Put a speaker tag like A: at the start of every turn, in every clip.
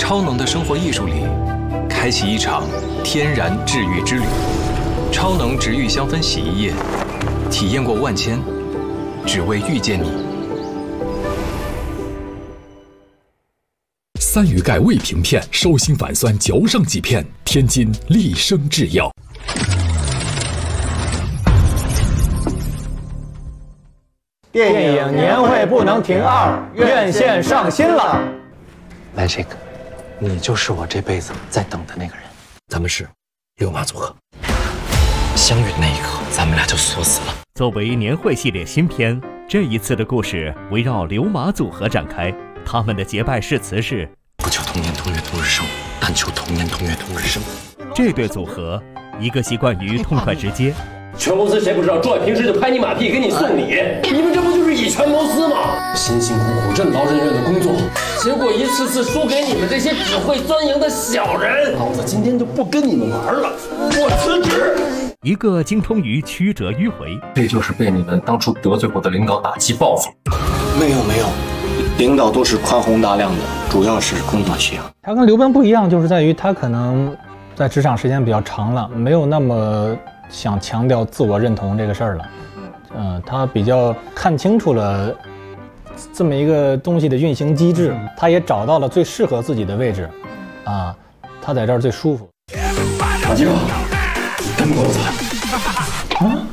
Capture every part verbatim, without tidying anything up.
A: 超能的生活艺术里，开启一场天然治愈之旅。超能植愈香氛洗衣液，体验过万千，只为遇见你。
B: 三鱼钙胃平片，收心反酸嚼上几片，天津利生制药。
C: 电影年会不能停二，院线上新了。
D: 来，这个，你就是我这辈子在等的那个人。咱们是六马组合，相遇的那一刻，咱们俩就锁死了。
E: 作为年会系列新片，这一次的故事围绕刘马组合展开，他们的结拜誓词是：
D: 不求同年同月同日生，但求同年同月同日生。
E: 这对组合，一个习惯于痛快直接。
F: 全公司谁不知道周伟平时就拍你马屁给你送礼，你们这不就是以权谋私吗？辛辛苦苦任劳任怨的工作，结果一次次输给你们这些只会钻营的小人。老子今天就不跟你们玩了，我辞职。
E: 一个精通于曲折迂回，
D: 这就是被你们当初得罪过的领导打击报复。
G: 没有没有，领导都是宽宏大量的，主要是工作需要。
C: 他跟刘奔不一样，就是在于他可能在职场时间比较长了，没有那么想强调自我认同这个事儿了。嗯、呃，他比较看清楚了这么一个东西的运行机制，他也找到了最适合自己的位置，啊，他在这儿最舒服。
F: 马季跟我走。
C: 啊？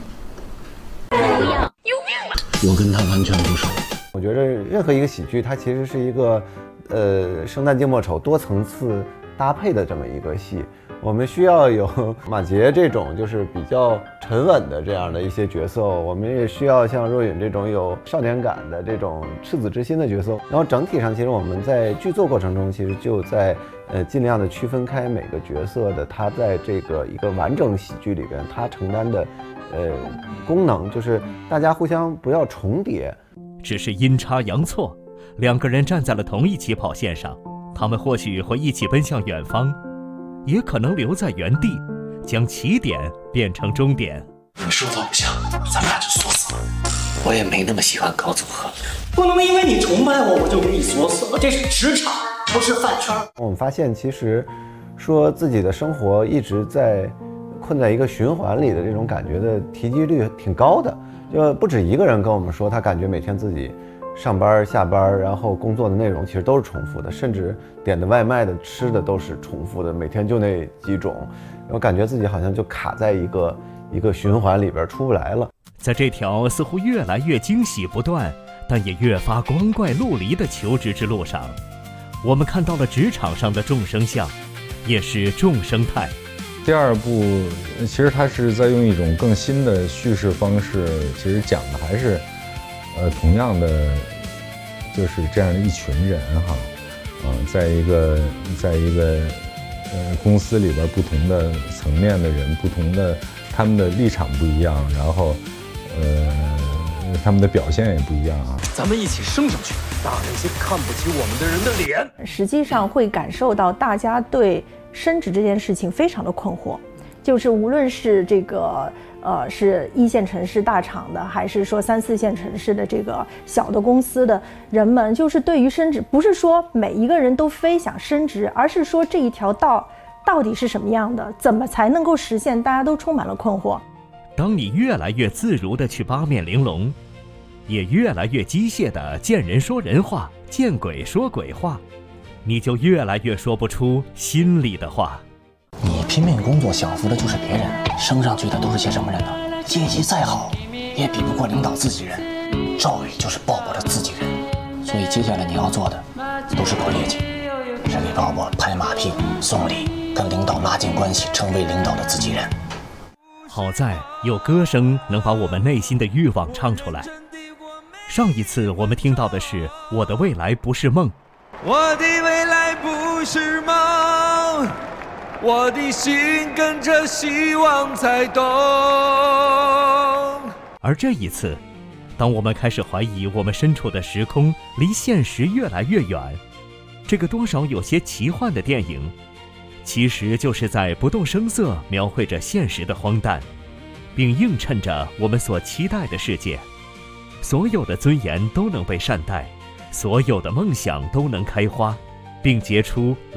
G: 我跟他完全不熟。
H: 我觉得任何一个喜剧，它其实是一个，呃，圣诞静默丑多层次搭配的这么一个戏。我们需要有马杰这种就是比较沉稳的这样的一些角色，我们也需要像若允这种有少年感的这种赤子之心的角色。然后整体上，其实我们在剧作过程中，其实就在呃尽量的区分开每个角色的他在这个一个完整喜剧里边他承担的呃功能，就是大家互相不要重叠。
E: 只是阴差阳错，两个人站在了同一起跑线上，他们或许会一起奔向远方，也可能留在原地，将起点变成终点。
D: 你说的不像，咱们俩就锁死了。我也没那么喜欢搞组合，
I: 不能因为你崇拜我，我就给你锁死了。这是职场，不是饭圈。
H: 我们发现，其实说自己的生活一直在困在一个循环里的这种感觉的提及率挺高的，就不止一个人跟我们说，他感觉每天自己上班下班，然后工作的内容其实都是重复的，甚至点的外卖的吃的都是重复的，每天就那几种，然后感觉自己好像就卡在一个一个循环里边出不来了。
E: 在这条似乎越来越惊喜不断，但也越发光怪陆离的求职之路上，我们看到了职场上的众生相，也是众生态。
J: 第二部其实它是在用一种更新的叙事方式，其实讲的还是呃同样的就是这样的一群人哈，啊、呃，在一个在一个呃公司里边不同的层面的人，不同的他们的立场不一样，然后呃他们的表现也不一样啊。
F: 咱们一起升上去，打那些看不起我们的人的脸。
K: 实际上会感受到大家对升职这件事情非常的困惑，就是无论是这个呃是一线城市大厂的，还是说三四线城市的这个小的公司的人们，就是对于升职，不是说每一个人都非想升职，而是说这一条道到底是什么样的，怎么才能够实现，大家都充满了困惑。
E: 当你越来越自如地去八面玲珑，也越来越机械地见人说人话，见鬼说鬼话，你就越来越说不出心里的话。
G: 你拼命工作享福的就是别人，升上去的都是些什么人呢？阶级再好也比不过领导自己人，赵宇就是鲍勃的自己人。所以接下来你要做的都是搞业绩，是给鲍勃拍马屁送礼，跟领导拉近关系，成为领导的自己人。
E: 好在有歌声能把我们内心的欲望唱出来。上一次我们听到的是我的未来不是梦，
L: 我的未来不是梦，我的心跟着希望在动。
E: 而这一次，当我们开始怀疑我们身处的时空离现实越来越远，这个多少有些奇幻的电影，其实就是在不动声色描绘着现实的荒诞，并映衬着我们所期待的世界。所有的尊严都能被善待，所有的梦想都能开花，并结出